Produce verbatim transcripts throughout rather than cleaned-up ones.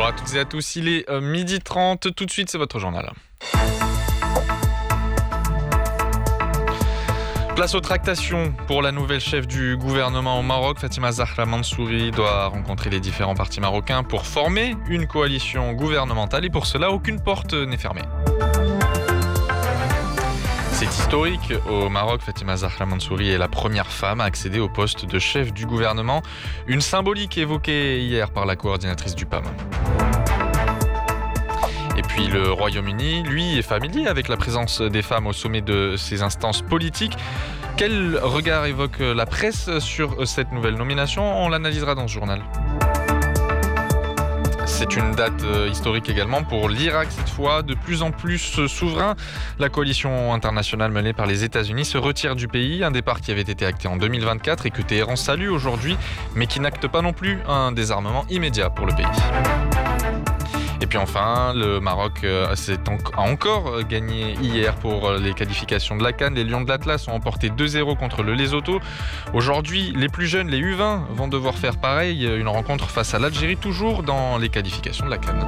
Bonjour à toutes et à tous, il est euh, midi trente, tout de suite c'est votre journal. Place aux tractations pour la nouvelle chef du gouvernement au Maroc. Fatima Zahra Mansouri doit rencontrer les différents partis marocains pour former une coalition gouvernementale et pour cela aucune porte n'est fermée. C'est historique. Au Maroc, Fatima Zahra Mansouri est la première femme à accéder au poste de chef du gouvernement. Une symbolique évoquée hier par la coordinatrice du P A M. Et puis le Royaume-Uni, lui, est familier avec la présence des femmes au sommet de ses instances politiques. Quel regard évoque la presse sur cette nouvelle nomination ? On l'analysera dans ce journal. C'est une date historique également pour l'Irak cette fois, de plus en plus souverain. La coalition internationale menée par les États-Unis se retire du pays, un départ qui avait été acté en deux mille vingt-quatre et que Téhéran salue aujourd'hui, mais qui n'acte pas non plus un désarmement immédiat pour le pays. Et puis enfin, le Maroc a encore gagné hier pour les qualifications de la CAN. Les Lions de l'Atlas ont emporté deux zéro contre le Lesotho. Aujourd'hui, les plus jeunes, les U vingt, vont devoir faire pareil. Une rencontre face à l'Algérie, toujours dans les qualifications de la CAN.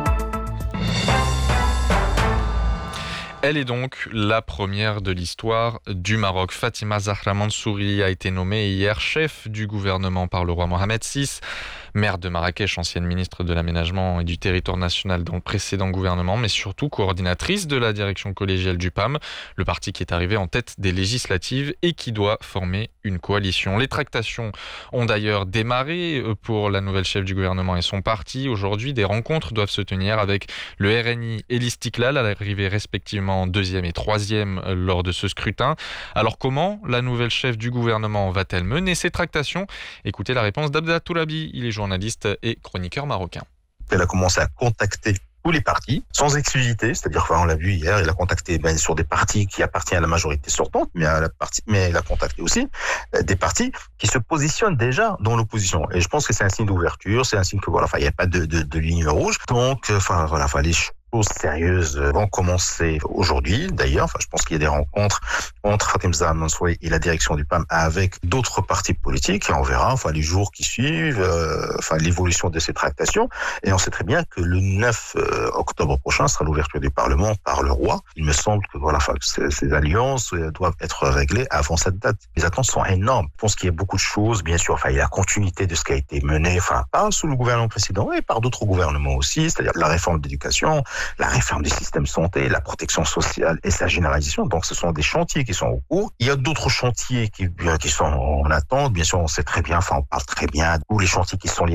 Elle est donc la première de l'histoire du Maroc. Fatima Zahra Mansouri a été nommée hier chef du gouvernement par le roi Mohamed six, maire de Marrakech, ancienne ministre de l'Aménagement et du Territoire national dans le précédent gouvernement, mais surtout coordinatrice de la direction collégiale du P A M, le parti qui est arrivé en tête des législatives et qui doit former une coalition. Les tractations ont d'ailleurs démarré pour la nouvelle chef du gouvernement et son parti. Aujourd'hui, des rencontres doivent se tenir avec le R N I et l'Istiklal, à l'arrivée respectivement deuxième et troisième lors de ce scrutin. Alors comment la nouvelle chef du gouvernement va-t-elle mener ces tractations ? Écoutez la réponse d'Abda Tourabi, il est journaliste et chroniqueur marocain. Elle a commencé à contacter tous les partis, sans exclusivité, c'est-à-dire, enfin, on l'a vu hier, il a contacté ben, sur des partis qui appartiennent à la majorité sortante, mais, à la partie, mais il a contacté aussi euh, des partis qui se positionnent déjà dans l'opposition. Et je pense que c'est un signe d'ouverture, c'est un signe que voilà, enfin, il n'y a pas de, de, de ligne rouge. Donc, enfin, voilà, enfin, les choses sérieuses vont commencer aujourd'hui. D'ailleurs, enfin, je pense qu'il y a des rencontres entre Fatima Zahra Mansouri et la direction du P A M avec d'autres partis politiques. Et on verra, enfin, les jours qui suivent, euh, enfin, l'évolution de ces tractations. Et on sait très bien que le neuf octobre prochain sera l'ouverture du Parlement par le roi. Il me semble que voilà, enfin, ces, ces alliances doivent être réglées avant cette date. Les attentes sont énormes. Je pense qu'il y a beaucoup de choses, bien sûr. Enfin, il y a la continuité de ce qui a été mené, enfin, pas sous le gouvernement précédent et par d'autres gouvernements aussi, c'est-à-dire la réforme de l'éducation, la réforme du système de santé, la protection sociale et sa généralisation. Donc, ce sont des chantiers qui sont au cours. Il y a d'autres chantiers qui, qui sont en attente. Bien sûr, on sait très bien, enfin, on parle très bien de tous les chantiers qui sont liés